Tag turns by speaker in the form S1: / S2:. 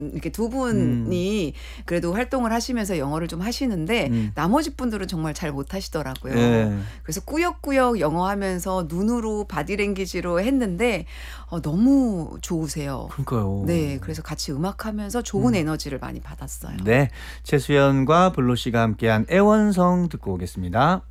S1: 이렇게 두 분이 그래도 활동을 하시면서 영어를 좀 하시는데 나머지 분들은 정말 잘 못하시더라고요.
S2: 예.
S1: 그래서 꾸역꾸역 영어 하면서 눈으로 바디랭귀지로 했는데 너무 좋으세요.
S2: 그러니까요.
S1: 네, 그래서 같이 음악하면서 좋은 에너지를 많이 받았어요.
S2: 네, 최수연과 블루 씨가 함께한 애원성 듣고 오겠습니다.